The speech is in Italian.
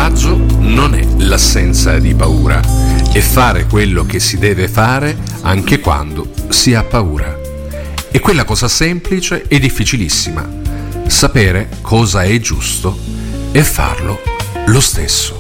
coraggio non è l'assenza di paura, è fare quello che si deve fare anche quando si ha paura. È quella cosa semplice e difficilissima, sapere cosa è giusto e farlo lo stesso.